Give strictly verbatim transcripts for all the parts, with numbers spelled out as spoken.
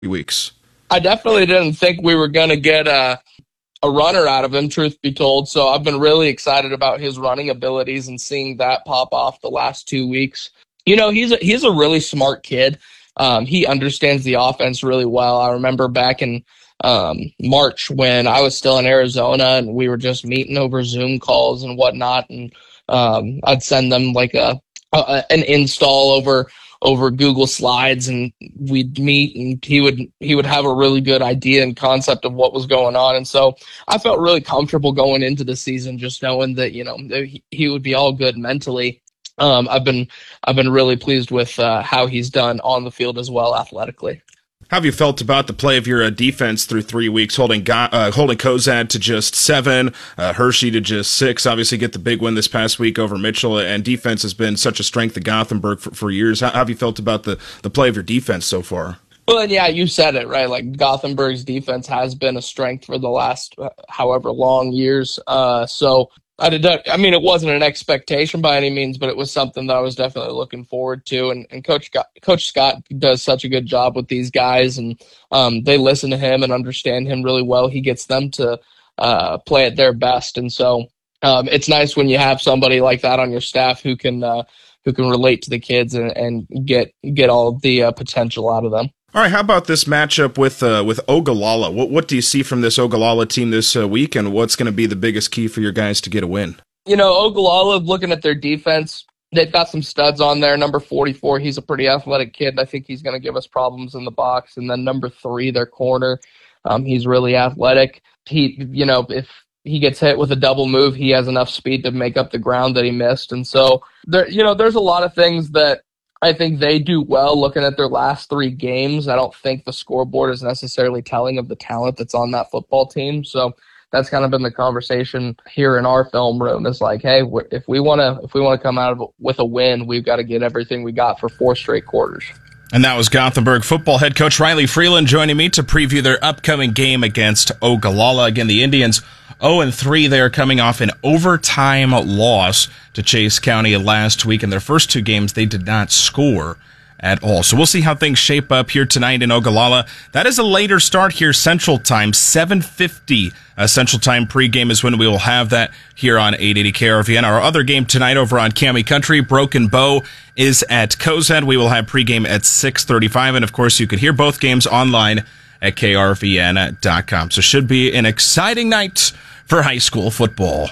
weeks. I definitely didn't think we were going to get a, a runner out of him, truth be told. So I've been really excited about his running abilities and seeing that pop off the last two weeks. You know, he's a, he's a really smart kid. Um, he understands the offense really well. I remember back in um, March when I was still in Arizona and we were just meeting over Zoom calls and whatnot. And um, I'd send them like a, a an install over over Google Slides, and we'd meet, and he would he would have a really good idea and concept of what was going on. And so I felt really comfortable going into the season, just knowing that, you know, he, he would be all good mentally. Um, I've been I've been really pleased with uh, how he's done on the field as well athletically. How have you felt about the play of your uh, defense through three weeks, holding Go- uh, holding Kozad to just seven, uh, Hershey to just six? Obviously, get the big win this past week over Mitchell, and defense has been such a strength of Gothenburg for, for years. How, how have you felt about the, the play of your defense so far? Well, and yeah, you said it, right? Like, Gothenburg's defense has been a strength for the last uh, however long years. Uh, so I did. I mean, it wasn't an expectation by any means, but it was something that I was definitely looking forward to. And, and Coach Scott, Coach Scott does such a good job with these guys, and um, they listen to him and understand him really well. He gets them to uh, play at their best, and so um, it's nice when you have somebody like that on your staff who can uh, who can relate to the kids and, and get get all the uh, potential out of them. All right, how about this matchup with uh, with Ogallala? What what do you see from this Ogallala team this uh, week, and what's going to be the biggest key for your guys to get a win? You know, Ogallala, looking at their defense, they've got some studs on there. Number forty-four, he's a pretty athletic kid. I think he's going to give us problems in the box. And then number three, their corner, um, he's really athletic. He, you know, if he gets hit with a double move, he has enough speed to make up the ground that he missed. And so, there, you know, there's a lot of things that I think they do well. Looking at their last three games, I don't think the scoreboard is necessarily telling of the talent that's on that football team. So that's kind of been the conversation here in our film room. Is like, hey, if we want to, if we want to come out of with a win, we've got to get everything we got for four straight quarters. And that was Gothenburg football head coach Riley Freeland joining me to preview their upcoming game against Ogallala. Again, the Indians oh and three. They are coming off an overtime loss to Chase County last week. In their first two games, they did not score at all. So we'll see how things shape up here tonight in Ogallala. That is a later start here, Central Time, seven fifty uh, Central Time pregame is when we will have that here on eight eighty K R V N. Our other game tonight over on Cami Country, Broken Bow, is at Kozad. We will have pregame at six thirty-five, and of course you could hear both games online at K R V N dot com. So should be an exciting night for high school football.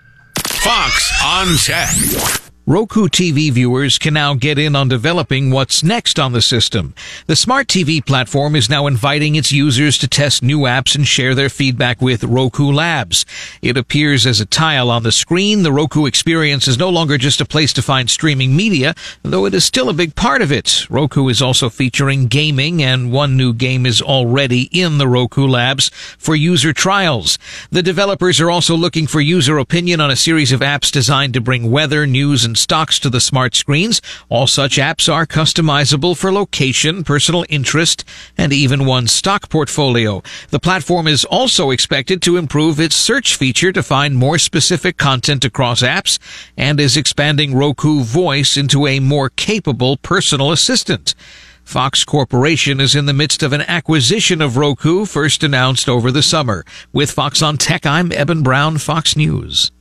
Fox on Tech. Roku T V viewers can now get in on developing what's next on the system. The Smart T V platform is now inviting its users to test new apps and share their feedback with Roku Labs. It appears as a tile on the screen. The Roku experience is no longer just a place to find streaming media, though it is still a big part of it. Roku is also featuring gaming, and one new game is already in the Roku Labs for user trials. The developers are also looking for user opinion on a series of apps designed to bring weather, news, and stocks to the smart screens. All such apps are customizable for location, personal interest, and even one's stock portfolio. The platform is also expected to improve its search feature to find more specific content across apps, and is expanding Roku Voice into a more capable personal assistant. Fox Corporation is in the midst of an acquisition of Roku, first announced over the summer. With Fox on Tech, I'm Eben Brown, Fox News.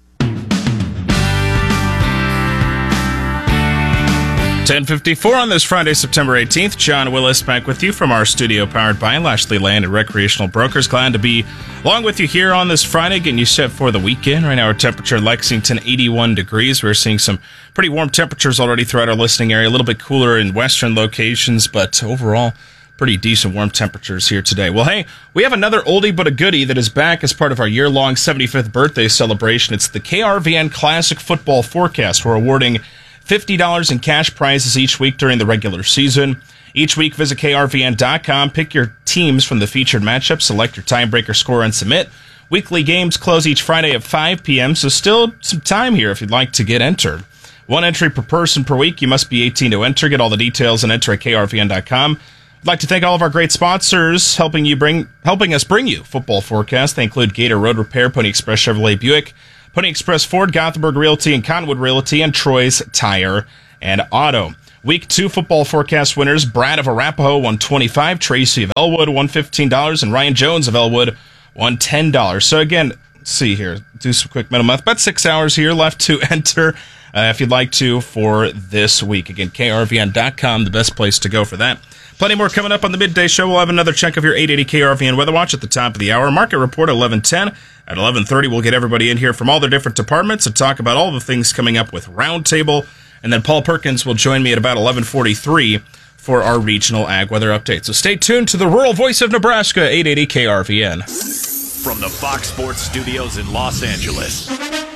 ten fifty-four on this Friday, September eighteenth. John Willis back with you from our studio powered by Lashley Land and Recreational Brokers. Glad to be along with you here on this Friday, getting you set for the weekend. Right now, our temperature in Lexington, eighty-one degrees. We're seeing some pretty warm temperatures already throughout our listening area. A little bit cooler in western locations, but overall, pretty decent warm temperatures here today. Well, hey, we have another oldie but a goodie that is back as part of our year-long seventy-fifth birthday celebration. It's the K R V N Classic Football Forecast. We're awarding fifty dollars in cash prizes each week during the regular season. Each week, visit K R V N dot com, pick your teams from the featured matchup, select your tiebreaker score, and submit. Weekly games close each Friday at five p.m., so still some time here if you'd like to get entered. One entry per person per week. You must be eighteen to enter. Get all the details and enter at K R V N dot com. I'd like to thank all of our great sponsors helping you bring, helping us bring you football forecast. They include Gator Road Repair, Pony Express Chevrolet Buick, Pony Express Ford, Gothenburg Realty, and Conwood Realty, and Troy's Tire and Auto. Week two football forecast winners, Brad of Arapahoe won twenty-five dollars, Tracy of Elwood won fifteen dollars, and Ryan Jones of Elwood won ten dollars. So again, let's see here, do some quick mental math. About six hours here left to enter uh, if you'd like to for this week. Again, K R V N dot com, the best place to go for that. Plenty more coming up on the midday show. We'll have another chunk of your eight eighty K R V N Weather Watch at the top of the hour. Market report at eleven ten. At eleven thirty, we'll get everybody in here from all their different departments and talk about all the things coming up with Roundtable. And then Paul Perkins will join me at about eleven forty-three for our regional ag weather update. So stay tuned to the rural voice of Nebraska, eight eighty K R V N. From the Fox Sports Studios in Los Angeles,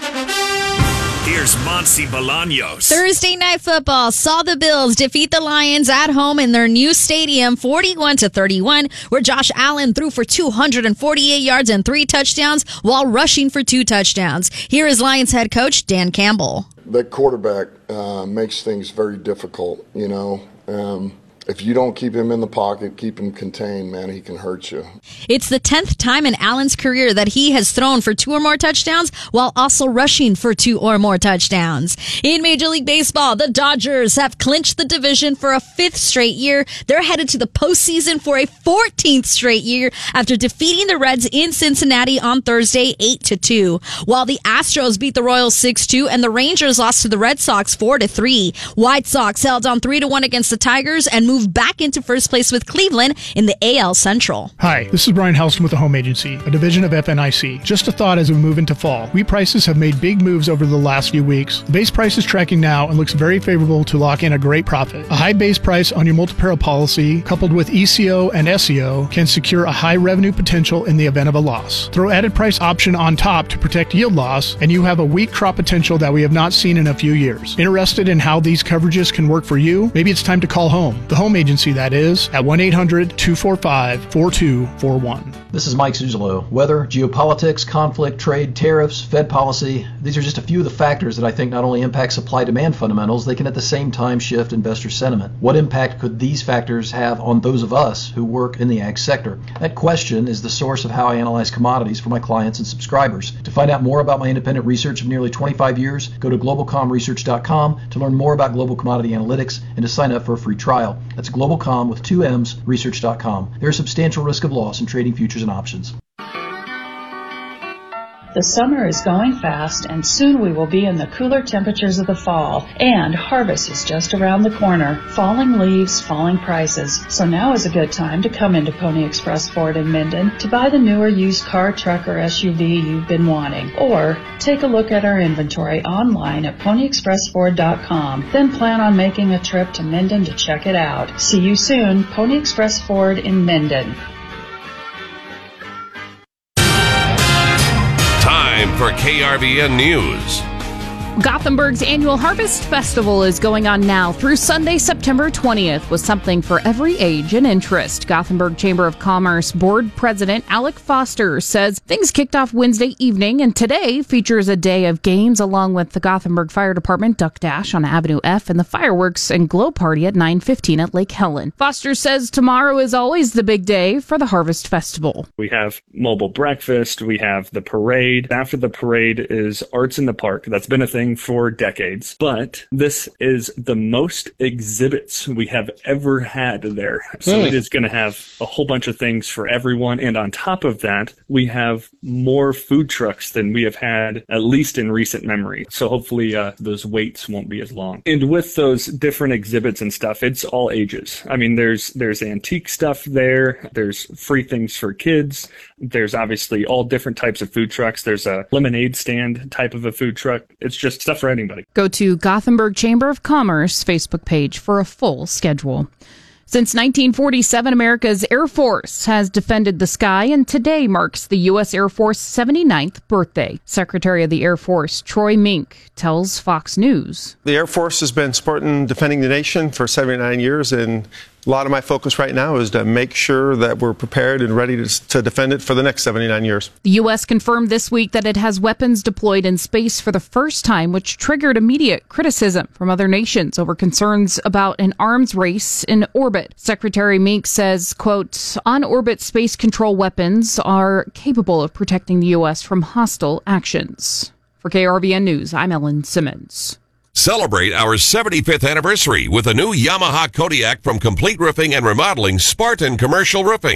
here's Monty Bolaños. Thursday Night Football saw the Bills defeat the Lions at home in their new stadium forty-one to thirty-one, where Josh Allen threw for two hundred forty-eight yards and three touchdowns while rushing for two touchdowns. Here is Lions head coach Dan Campbell. That quarterback uh, makes things very difficult, you know. Um, if you don't keep him in the pocket, keep him contained, man, he can hurt you. It's the tenth time in Allen's career that he has thrown for two or more touchdowns while also rushing for two or more touchdowns. In Major League Baseball, the Dodgers have clinched the division for a fifth straight year. They're headed to the postseason for a fourteenth straight year after defeating the Reds in Cincinnati on Thursday eight to two. While the Astros beat the Royals six two and the Rangers lost to the Red Sox four to three. White Sox held on three to one against the Tigers and moved back into first place with Cleveland in the A L Central. Hi, this is Brian Helston with the Home Agency, a division of F N I C. Just a thought as we move into fall. Wheat prices have made big moves over the last few weeks. The base price is tracking now and looks very favorable to lock in a great profit. A high base price on your multi-peril policy, coupled with E C O and S E O, can secure a high revenue potential in the event of a loss. Throw added price option on top to protect yield loss, and you have a wheat crop potential that we have not seen in a few years. Interested in how these coverages can work for you? Maybe it's time to call home. The Home Agency, that is, at one eight hundred two four five four two four one. This is Mike Zuzolo. Weather, geopolitics, conflict, trade, tariffs, Fed policy. These are just a few of the factors that I think not only impact supply-demand fundamentals, they can at the same time shift investor sentiment. What impact could these factors have on those of us who work in the ag sector? That question is the source of how I analyze commodities for my clients and subscribers. To find out more about my independent research of nearly twenty-five years, go to global com research dot com to learn more about global commodity analytics and to sign up for a free trial. That's globalcom with two M's, research dot com. There is substantial risk of loss in trading futures and options. The summer is going fast, and soon we will be in the cooler temperatures of the fall, and harvest is just around the corner. Falling leaves, falling prices. So now is a good time to come into Pony Express Ford in Minden to buy the newer used car, truck, or S U V you've been wanting. Or take a look at our inventory online at pony express ford dot com. Then plan on making a trip to Minden to check it out. See you soon, Pony Express Ford in Minden. Time for K R V N News. Gothenburg's annual Harvest Festival is going on now through Sunday, September twentieth, with something for every age and interest. Gothenburg Chamber of Commerce Board President Alec Foster says things kicked off Wednesday evening, and today features a day of games along with the Gothenburg Fire Department Duck Dash on Avenue F and the fireworks and glow party at nine fifteen at Lake Helen. Foster says tomorrow is always the big day for the Harvest Festival. We have mobile breakfast, we have the parade. After the parade is Arts in the Park. That's been a thing for decades, but this is the most exhibits we have ever had there. So mm. it is going to have a whole bunch of things for everyone. And on top of that, we have more food trucks than we have had, at least in recent memory. So hopefully uh, those waits won't be as long. And with those different exhibits and stuff, it's all ages. I mean, there's there's antique stuff there. There's free things for kids. There's obviously all different types of food trucks. There's a lemonade stand type of a food truck. It's just stuff for anybody. Go to Gothenburg Chamber of Commerce Facebook page for a full schedule. Since nineteen forty-seven, America's Air Force has defended the sky, and today marks the U S Air Force seventy-ninth birthday. Secretary of the Air Force Troy Mink tells Fox News. The Air Force has been supporting defending the nation for seventy-nine years, and a lot of my focus right now is to make sure that we're prepared and ready to, to defend it for the next seventy-nine years. The U S confirmed this week that it has weapons deployed in space for the first time, which triggered immediate criticism from other nations over concerns about an arms race in orbit. Secretary Mink says, quote, on-orbit space control weapons are capable of protecting the U S from hostile actions. For K R V N News, I'm Ellen Simmons. Celebrate our seventy-fifth anniversary with a new Yamaha Kodiak from Complete Roofing and Remodeling Spartan Commercial Roofing.